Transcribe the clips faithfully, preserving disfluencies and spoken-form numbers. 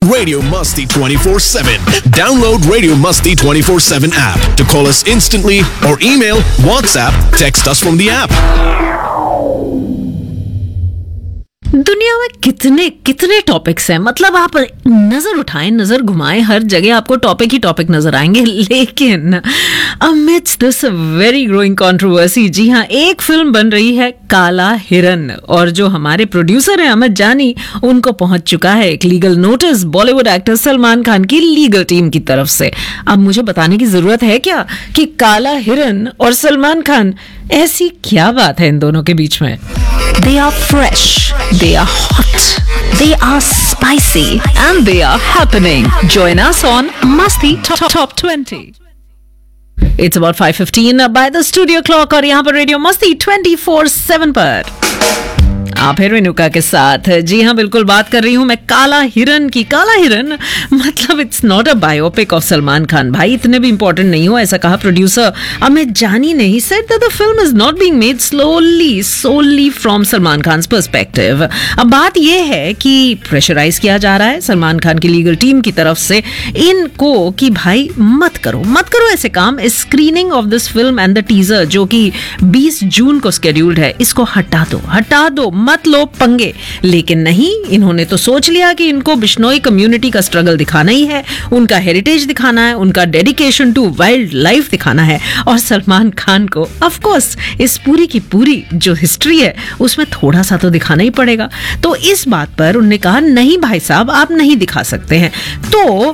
Radio Musti twenty-four seven. Download Radio Musti twenty-four seven app to call us instantly or email, WhatsApp, text us from the app. दुनिया में कितने कितने topics हैं, मतलब आप नजर उठाएं, नजर घुमाएं, हर जगह आपको टॉपिक ही टॉपिक नजर आएंगे। लेकिन amidst this very growing controversy, जी हाँ, एक फिल्म बन रही है काला हिरन, और जो हमारे प्रोड्यूसर हैं अमित जानी, उनको पहुंच चुका है एक legal notice Bollywood actor Salman Khan की लीगल टीम की तरफ से। अब मुझे बताने की जरूरत है क्या कि काला हिरन और सलमान खान, ऐसी क्या बात है इन दोनों के बीच में? They are fresh, they are hot, they are spicy, and they are happening. Join us on Masti Top, Top twenty. It's about five fifteen by the studio clock और यहाँ पर रेडियो मस्ती twenty-four seven पर आप है रेणुका के साथ। जी हाँ, बिल्कुल बात कर रही हूँ मैं काला हिरन की। काला हिरन मतलब it's not a biopic of Salman Khan, भाई इतने भी इंपॉर्टेंट नहीं हो, ऐसा कहा प्रोड्यूसर अमित जानी ने। He said that the film is not being made slowly Soli from Salman Khan perspective. अब बात यह है कि प्रेशराइज किया जा रहा है सलमान खान की लीगल टीम की तरफ से इनको कि भाई मत करो मत करो ऐसे काम। Screening of this film and the teaser जो कि बीस जून को स्केड्यूल्ड है, इसको हटा दो हटा दो मत लो पंगे। लेकिन नहीं, इन्होंने तो सोच लिया कि इनको बिश्नोई कम्युनिटी का स्ट्रगल दिखाना ही है, उनका हेरिटेज दिखाना है, उनका डेडिकेशन टू वाइल्ड लाइफ दिखाना है, और सलमान खान को ऑफ कोर्स इस पूरी की पूरी जो हिस्ट्री है उसमें थोड़ा सा तो दिखाना ही पड़ेगा। तो इस बात पर उन्होंने कहा नहीं भाई साहब, आप नहीं दिखा सकते हैं। तो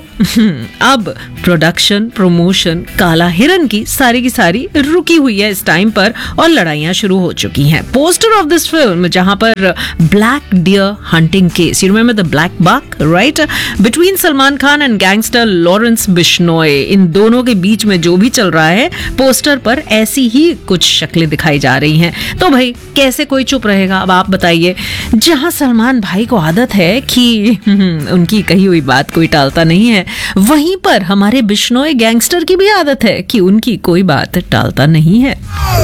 अब प्रोडक्शन प्रमोशन काला हिरन की सारी की सारी रुकी हुई है इस टाइम पर, और लड़ाइयां शुरू हो चुकी हैं। पोस्टर ऑफ दिस फिल्म जहां पर black dear hunting case, you remember the black buck right, between Salman Khan and gangster Lawrence Bishnoi, इन दोनों के बीच में जो भी चल रहा है, पोस्टर पर ऐसी ही कुछ शक्लें दिखाई जा रही हैं। तो भाई कैसे कोई चुप रहेगा? अब आप बताइए। जहां सलमान भाई को आदत है कि उनकी कही हुई बात कोई टालता नहीं है, वहीं पर हमारे बिश्नोई गैंगस्टर की भी आदत है कि उनकी कोई बात टालता नहीं है।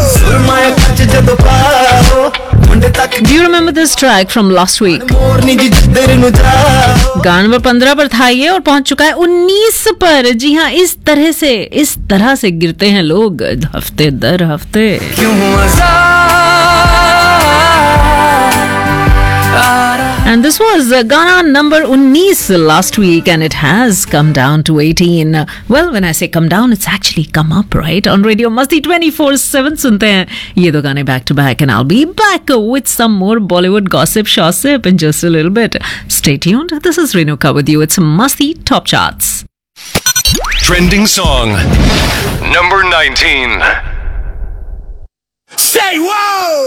Do you remember this track from last week? गाना नंबर पंद्रह पर था ये और पहुंच चुका है उन्नीस पर। जी हाँ, इस तरह से इस तरह से गिरते हैं लोग हफ्ते दर हफ्ते। And this was uh, Ghana number nineteen last week, and it has come down to eighteen. Well, when I say come down, it's actually come up, right? On Radio Masti twenty-four seven सुनते हैं ये दो गाने back to back, and I'll be back with some more Bollywood gossip, gossip in just a little bit. Stay tuned. This is Renuka with you. It's Masti Top Charts. Trending song number nineteen. Say whoa!